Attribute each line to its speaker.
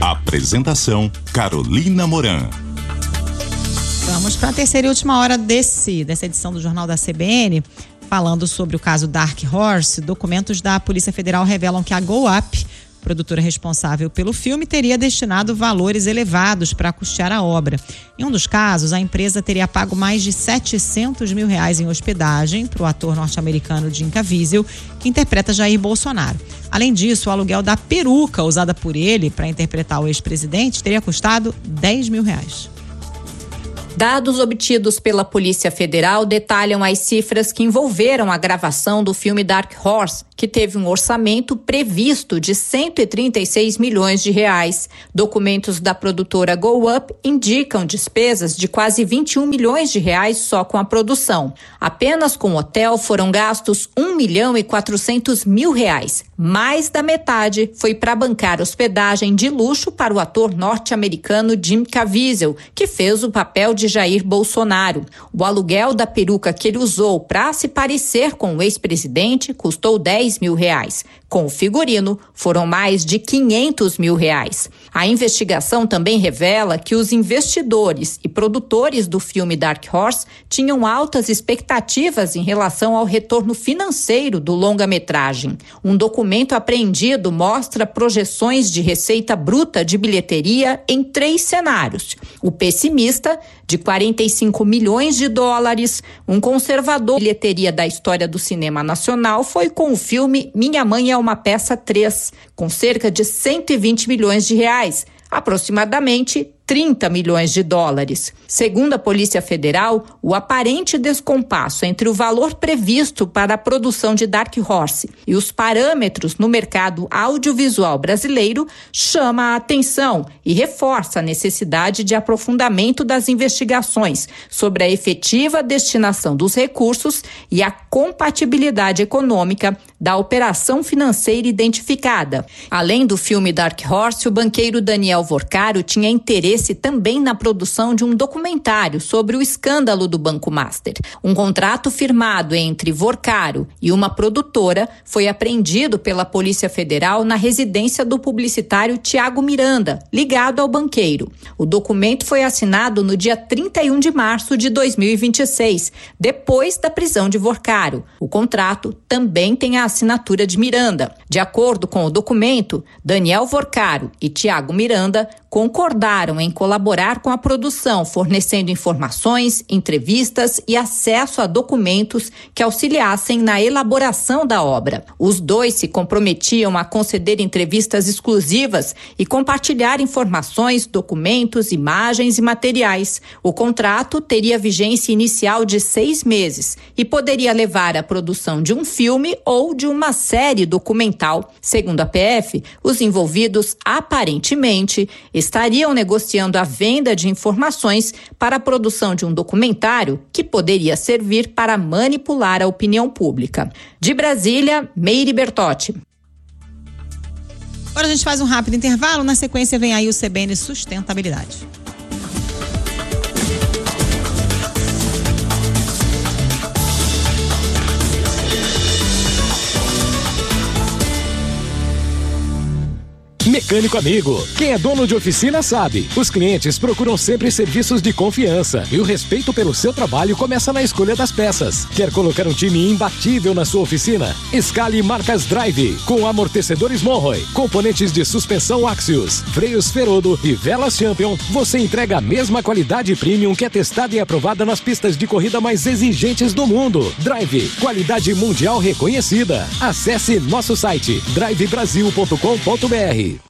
Speaker 1: Apresentação: Carolina Moran.
Speaker 2: Vamos para a terceira e última hora dessa edição do Jornal da CBN, falando sobre o caso Dark Horse. Documentos da Polícia Federal revelam que a GoUp, produtora responsável pelo filme, teria destinado valores elevados para custear a obra. Em um dos casos, a empresa teria pago mais de R$700 mil em hospedagem para o ator norte-americano Jim Caviezel, que interpreta Jair Bolsonaro. Além disso, o aluguel da peruca usada por ele para interpretar o ex-presidente teria custado R$10 mil.
Speaker 3: Dados obtidos pela Polícia Federal detalham as cifras que envolveram a gravação do filme Dark Horse, que teve um orçamento previsto de R$136 milhões. Documentos da produtora GoUp indicam despesas de quase R$21 milhões só com a produção. Apenas com o hotel foram gastos R$1.400.000. Mais da metade foi para bancar hospedagem de luxo para o ator norte-americano Jim Caviezel, que fez o papel de Jair Bolsonaro. O aluguel da peruca que ele usou para se parecer com o ex-presidente custou R$10 mil. Com o figurino, foram mais de R$500 mil. A investigação também revela que os investidores e produtores do filme Dark Horse tinham altas expectativas em relação ao retorno financeiro do longa-metragem. Um documento apreendido mostra projeções de receita bruta de bilheteria em 3 cenários. O pessimista, de $45 milhões, um conservador. A bilheteria da história do cinema nacional foi com o filme Minha Mãe é uma Peça 3, com cerca de R$120 milhões, aproximadamente $30 milhões. Segundo a Polícia Federal, o aparente descompasso entre o valor previsto para a produção de Dark Horse e os parâmetros no mercado audiovisual brasileiro chama a atenção e reforça a necessidade de aprofundamento das investigações sobre a efetiva destinação dos recursos e a compatibilidade econômica da operação financeira identificada. Além do filme Dark Horse, o banqueiro Daniel Vorcaro tinha interesse também na produção de um documentário sobre o escândalo do Banco Master. Um contrato firmado entre Vorcaro e uma produtora foi apreendido pela Polícia Federal na residência do publicitário Tiago Miranda, ligado ao banqueiro. O documento foi assinado no dia 31 de março de 2026, depois da prisão de Vorcaro. O contrato também tem a assinatura de Miranda. De acordo com o documento, Daniel Vorcaro e Tiago Miranda concordaram em colaborar com a produção, fornecendo informações, entrevistas e acesso a documentos que auxiliassem na elaboração da obra. Os dois se comprometiam a conceder entrevistas exclusivas e compartilhar informações, documentos, imagens e materiais. O contrato teria vigência inicial de 6 meses e poderia levar à produção de um filme ou de uma série documental. Segundo a PF, os envolvidos aparentemente estariam negociando a venda de informações para a produção de um documentário que poderia servir para manipular a opinião pública. De Brasília, Meire Bertotti.
Speaker 2: Agora a gente faz um rápido intervalo, na sequência vem aí o CBN Sustentabilidade.
Speaker 4: Mecânico Amigo. Quem é dono de oficina sabe. Os clientes procuram sempre serviços de confiança e o respeito pelo seu trabalho começa na escolha das peças. Quer colocar um time imbatível na sua oficina? Escale marcas Drive, com amortecedores Monroe, componentes de suspensão Axios, freios Ferodo e velas Champion. Você entrega a mesma qualidade premium que é testada e aprovada nas pistas de corrida mais exigentes do mundo. Drive, qualidade mundial reconhecida. Acesse nosso site drivebrasil.com.br.